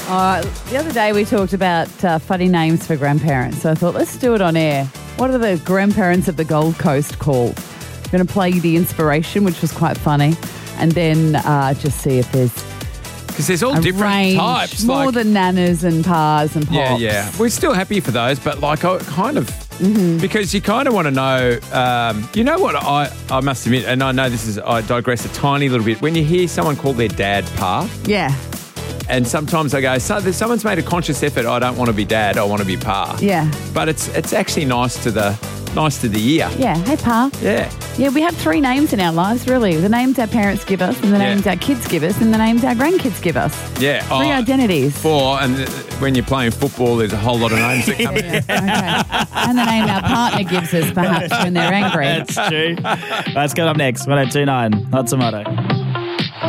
The other day we talked about funny names for grandparents, so I thought let's do it on air. What are the grandparents of the Gold Coast called? I'm going to play you the inspiration, which was quite funny, and then just see if there's because there's all different range, types. more than nanas and pas and pops. Yeah. We're still happy for those, but like I kind of because you kind of want to know. You know what I must admit, and I know I digress a tiny little bit. When you hear someone call their dad Pa, Yeah. and sometimes I go, someone's made a conscious effort. I don't want to be dad. I want to be Pa. Yeah. But it's actually nice to the ear. Yeah. Hey, Pa. Yeah. Yeah, we have 3 names in our lives, really. The names our parents give us, and the names our kids give us, and the names our grandkids give us. Yeah. 3 identities. 4, and when you're playing football, there's a whole lot of names that come in. Okay. And the name our partner gives us, perhaps, when they're angry. That's true. Let's get up next. 1029. Hot Tomato.